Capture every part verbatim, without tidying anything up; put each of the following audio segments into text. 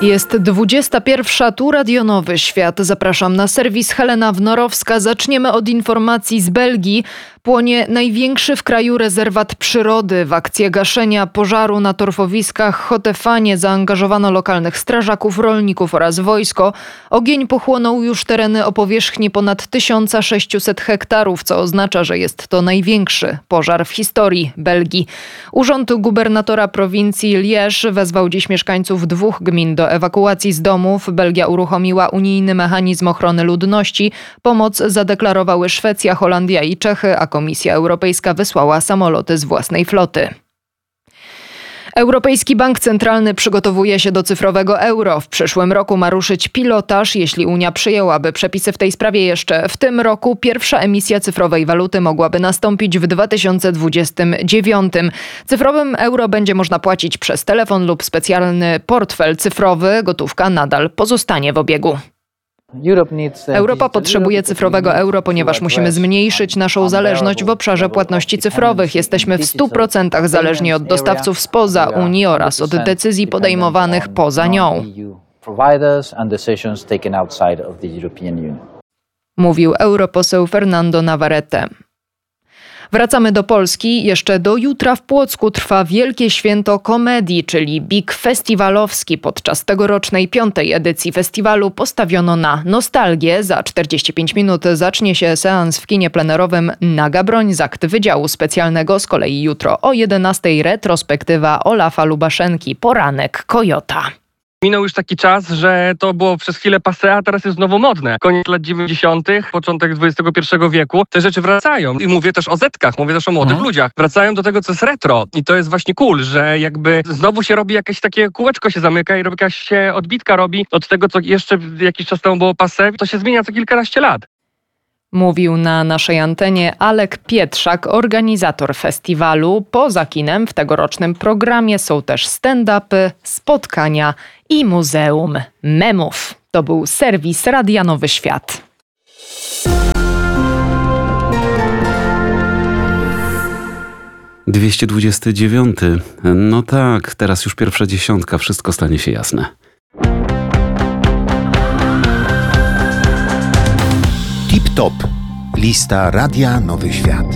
Jest dwudziesta pierwsza, tu Radio Nowy Świat. Zapraszam na serwis Helena Wnorowska. Zaczniemy od informacji z Belgii. Płonie największy w kraju rezerwat przyrody. W akcję gaszenia pożaru na torfowiskach Hotefanie zaangażowano lokalnych strażaków, rolników oraz wojsko. Ogień pochłonął już tereny o powierzchni ponad tysiąc sześćset hektarów, co oznacza, że jest to największy pożar w historii Belgii. Urząd gubernatora prowincji Liège wezwał dziś mieszkańców dwóch gmin do ewakuacji z domów. Belgia uruchomiła unijny mechanizm ochrony ludności. Pomoc zadeklarowały Szwecja, Holandia i Czechy, a Komisja Europejska wysłała samoloty z własnej floty. Europejski Bank Centralny przygotowuje się do cyfrowego euro. W przyszłym roku ma ruszyć pilotaż, jeśli Unia przyjęłaby przepisy w tej sprawie jeszcze w tym roku. Pierwsza emisja cyfrowej waluty mogłaby nastąpić w dwa tysiące dwudziestym dziewiątym. Cyfrowym euro będzie można płacić przez telefon lub specjalny portfel cyfrowy. Gotówka nadal pozostanie w obiegu. Europa potrzebuje cyfrowego euro, ponieważ musimy zmniejszyć naszą zależność w obszarze płatności cyfrowych. Jesteśmy w stu procentach zależni od dostawców spoza Unii oraz od decyzji podejmowanych poza nią, mówił europoseł Fernando Navarrete. Wracamy do Polski. Jeszcze do jutra w Płocku trwa Wielkie Święto Komedii, czyli Big Festiwalowski. Podczas tegorocznej piątej edycji festiwalu postawiono na nostalgię. Za czterdzieści pięć minut zacznie się seans w kinie plenerowym Naga Broń z akt Wydziału Specjalnego. Z kolei jutro o jedenastej retrospektywa Olafa Lubaszenki Poranek Kojota. Minął już taki czas, że to było przez chwilę passé, a teraz jest znowu modne. Koniec lat dziewięćdziesiątych, początek dwudziestego pierwszego wieku. Te rzeczy wracają. I mówię też o zetkach, mówię też o młodych hmm. ludziach. Wracają do tego, co jest retro. I to jest właśnie cool, że jakby znowu się robi jakieś takie kółeczko się zamyka i jakaś się odbitka robi od tego, co jeszcze jakiś czas temu było passé. To się zmienia co kilkanaście lat. Mówił na naszej antenie Alek Pietrzak, organizator festiwalu. Poza kinem w tegorocznym programie są też stand-upy, spotkania i muzeum memów. To był serwis Radia Nowy Świat. dwieście dwudziesty dziewiąty. No tak, teraz już pierwsza dziesiątka, wszystko stanie się jasne. Tip Top. Lista Radia Nowy Świat.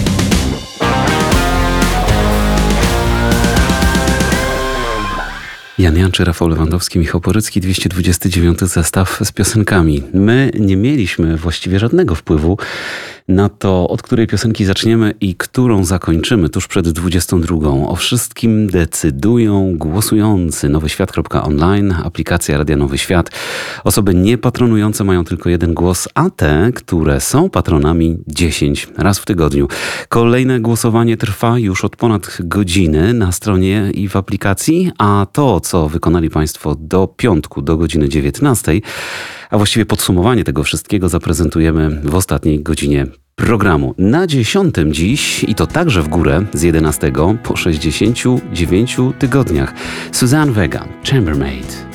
Jan Janczy, Rafał Lewandowski, Michał Porycki, dwieście dwudziesty dziewiąty zestaw z piosenkami. My nie mieliśmy właściwie żadnego wpływu na to, od której piosenki zaczniemy i którą zakończymy tuż przed dwudziestą drugą. O wszystkim decydują głosujący. nowyświat kropka online, aplikacja Radia Nowy Świat. Osoby niepatronujące mają tylko jeden głos, a te, które są patronami, dziesięć raz w tygodniu. Kolejne głosowanie trwa już od ponad godziny na stronie i w aplikacji, a to, co wykonali Państwo do piątku, do godziny dziewiętnastej, a właściwie podsumowanie tego wszystkiego zaprezentujemy w ostatniej godzinie programu. Na dziesiątym dziś, i to także w górę, z jedenastego po sześćdziesięciu dziewięciu tygodniach, Suzanne Vega, Chambermaid.